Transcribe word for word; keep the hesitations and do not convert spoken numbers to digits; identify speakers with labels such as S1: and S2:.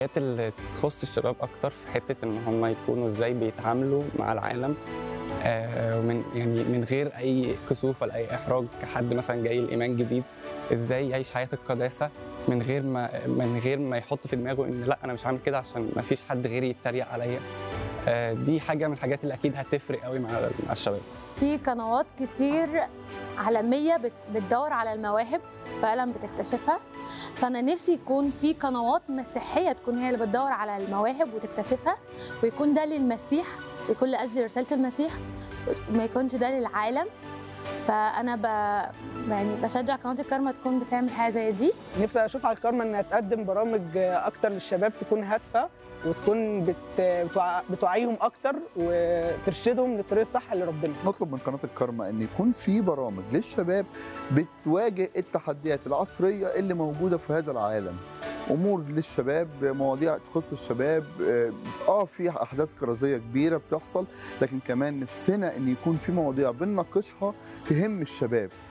S1: الحاجات اللي تخص الشباب أكتر في حتة إن هم يكونوا إزاي بيتعاملوا مع العالم، آآ ومن يعني من غير أي كسوف ولا أي إحراج، كحد مثلًا جاي لإيمان جديد، إزاي يعيش حياة القداسة من غير ما من غير ما يحط في دماغه إن لأ أنا مش هاعمل كده عشان ما فيش حد غيري يتريق عليَّ. آآ دي حاجة من الحاجات اللي أكيد هتفرق أوي مع مع الشباب.
S2: في قنوات كتير عالمية بت بتدوّر على المواهب فعلًا بتكتشفها، فأنا نفسي يكون في قنوات مسيحية تكون هي اللي بتدوّر على المواهب وتكتشفها، ويكون ده للمسيح ويكون لأجل رسالة المسيح، وما يكونش ده للعالم. فأنا ب يعني باشجع قناة الكارما تكون بتعمل حاجة زي دي.
S3: نفسي اشوف على الكارما انها تقدم برامج اكتر للشباب تكون هادفه وتكون بت... بتوع... بتوعيهم اكتر وترشدهم للطريق الصح لربنا.
S4: نطلب من قناة الكارما ان يكون في برامج للشباب بتواجه التحديات العصرية اللي موجودة في هذا العالم، امور للشباب، مواضيع تخص الشباب. اه في احداث كرازية كبيرة بتحصل، لكن كمان نفسنا ان يكون في مواضيع بنناقشها تهم الشباب.